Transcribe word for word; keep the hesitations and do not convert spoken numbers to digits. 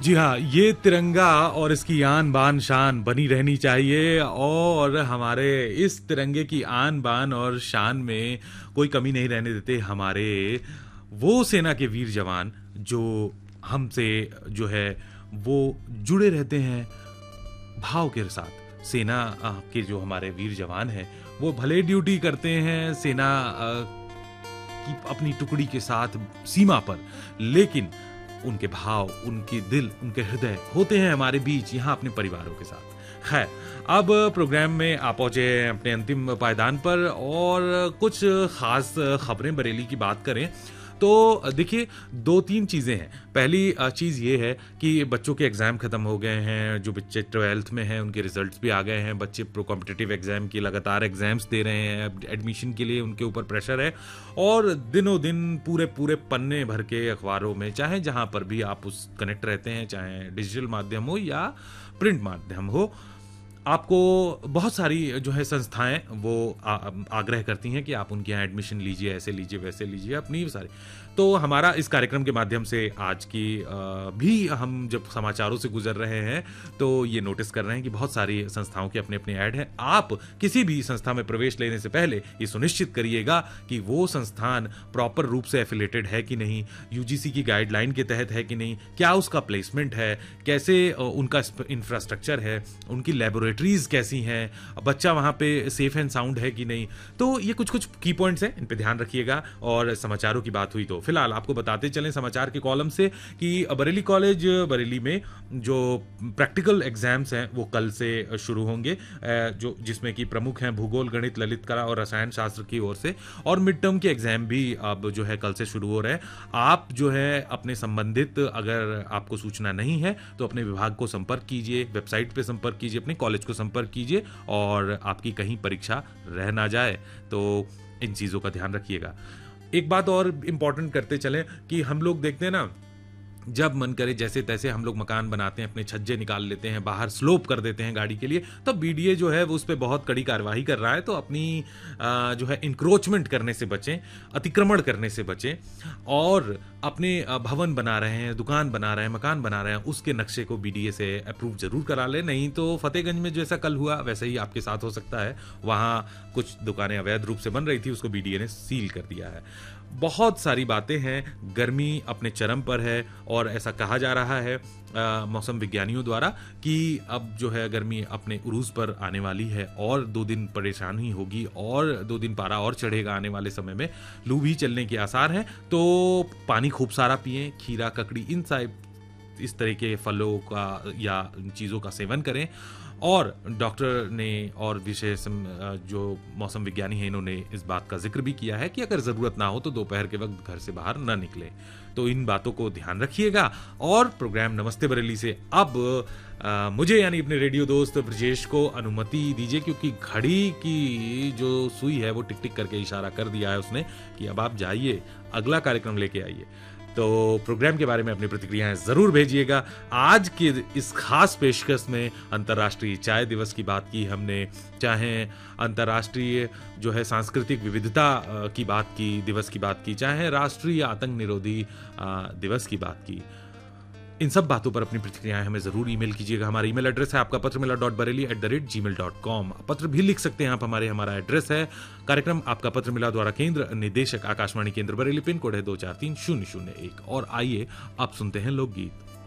जी हाँ, ये तिरंगा और इसकी आन बान शान बनी रहनी चाहिए और हमारे इस तिरंगे की आन बान और शान में कोई कमी नहीं रहने देते हमारे वो सेना के वीर जवान जो हमसे जो है वो जुड़े रहते हैं भाव के साथ। सेना के जो हमारे वीर जवान हैं वो भले ड्यूटी करते हैं सेना की अपनी टुकड़ी के साथ सीमा पर, लेकिन उनके भाव, उनके दिल, उनके हृदय होते हैं हमारे बीच यहाँ अपने परिवारों के साथ। खैर, अब प्रोग्राम में आप पहुंचे अपने अंतिम पायदान पर और कुछ खास खबरें बरेली की बात करें तो देखिए दो तीन चीज़ें हैं। पहली चीज़ ये है कि बच्चों के एग्ज़ाम ख़त्म हो गए हैं, जो बच्चे ट्वेल्थ में हैं उनके रिजल्ट्स भी आ गए हैं, बच्चे प्रो कॉम्पिटिटिव एग्ज़ाम की लगातार एग्ज़ाम्स दे रहे हैं, एडमिशन के लिए उनके ऊपर प्रेशर है और दिनों दिन पूरे पूरे पन्ने भर के अखबारों में, चाहे जहाँ पर भी आप उस कनेक्ट रहते हैं, चाहे डिजिटल माध्यम हो या प्रिंट माध्यम हो, आपको बहुत सारी जो है संस्थाएं वो आ, आग्रह करती हैं कि आप उनके यहाँ एडमिशन लीजिए, ऐसे लीजिए, वैसे लीजिए, अपनी सारी। तो हमारा इस कार्यक्रम के माध्यम से आज की आ, भी हम जब समाचारों से गुजर रहे हैं तो ये नोटिस कर रहे हैं कि बहुत सारी संस्थाओं के अपने अपने ऐड हैं। आप किसी भी संस्था में प्रवेश लेने से पहले ये सुनिश्चित करिएगा कि वो संस्थान प्रॉपर रूप से एफिलेटेड है कि नहीं, यूजीसी की गाइडलाइन के तहत है कि नहीं, क्या उसका प्लेसमेंट है, कैसे उनका इंफ्रास्ट्रक्चर है, उनकी लेबोरेटरीज कैसी हैं, बच्चा वहाँ पे सेफ एंड साउंड है कि नहीं। तो ये कुछ कुछ की पॉइंट्स हैं, इन पे ध्यान रखिएगा। और समाचारों की बात हुई तो फिलहाल आपको बताते चलें समाचार के कॉलम से कि बरेली कॉलेज बरेली में जो प्रैक्टिकल एग्जाम्स हैं वो कल से शुरू होंगे, जो जिसमें कि प्रमुख हैं भूगोल, गणित, ललित कला और रसायन शास्त्र की ओर से, और मिड टर्म के एग्जाम भी अब जो है कल से शुरू हो रहे हैं। आप जो है अपने संबंधित, अगर आपको सूचना नहीं है तो अपने विभाग को संपर्क कीजिए, वेबसाइट पे संपर्क कीजिए, अपने कॉलेज को संपर्क कीजिए और आपकी कहीं परीक्षा रह ना जाए। तो इन चीज़ों का ध्यान रखिएगा। एक बात और इंपॉर्टेंट करते चलें कि हम लोग देखते हैं ना, जब मन करे जैसे तैसे हम लोग मकान बनाते हैं, अपने छज्जे निकाल लेते हैं, बाहर स्लोप कर देते हैं गाड़ी के लिए, तब बीडीए जो है वो उस पर बहुत कड़ी कार्रवाई कर रहा है। तो अपनी जो है इंक्रोचमेंट करने से बचें, अतिक्रमण करने से बचें और अपने भवन बना रहे हैं, दुकान बना रहे हैं, मकान बना रहे हैं, उसके नक्शे को बीडीए से अप्रूव जरूर करा लें। नहीं तो फतेहगंज में जैसा कल हुआ वैसे ही आपके साथ हो सकता है। वहाँ कुछ दुकानें अवैध रूप से बन रही थी, उसको बीडीए ने सील कर दिया है। बहुत सारी बातें हैं, गर्मी अपने चरम पर है और ऐसा कहा जा रहा है आ, मौसम विज्ञानियों द्वारा कि अब जो है गर्मी अपने उरूज पर आने वाली है और दो दिन परेशानी होगी और दो दिन पारा और चढ़ेगा। आने वाले समय में लू भी चलने के आसार हैं। तो पानी खूब सारा पिएं, खीरा, ककड़ी, इन सारे इस तरह के फलों का या चीज़ों का सेवन करें। और डॉक्टर ने और विशेष जो मौसम विज्ञानी हैं इन्होंने इस बात का जिक्र भी किया है कि अगर ज़रूरत ना हो तो दोपहर के वक्त घर से बाहर ना निकले। तो इन बातों को ध्यान रखिएगा। और प्रोग्राम नमस्ते बरेली से अब आ, मुझे यानी अपने रेडियो दोस्त ब्रजेश को अनुमति दीजिए, क्योंकि घड़ी की जो सुई है वो टिक टिक करके इशारा कर दिया है उसने कि अब आप जाइए, अगला कार्यक्रम लेके आइए। तो प्रोग्राम के बारे में अपनी प्रतिक्रियाएं जरूर भेजिएगा। आज के इस खास पेशकश में अंतर्राष्ट्रीय चाय दिवस की बात की हमने, चाहे अंतर्राष्ट्रीय जो है सांस्कृतिक विविधता की बात की, दिवस की बात की, चाहे राष्ट्रीय आतंक निरोधी दिवस की बात की। इन सब बातों पर अपनी प्रतिक्रियाएं हमें जरूर ईमेल कीजिएगा। हमारा ईमेल एड्रेस है आपका पत्र मिला dot Bareilly at the rate ji mail dot com. पत्र भी लिख सकते हैं आप हमारे, हमारा एड्रेस है कार्यक्रम आपका पत्र मिला द्वारा केंद्र निदेशक आकाशवाणी केंद्र बरेली, पिन कोड है दो चार तीन शून्य शून्य एक। और आइए आप सुनते हैं लोकगीत।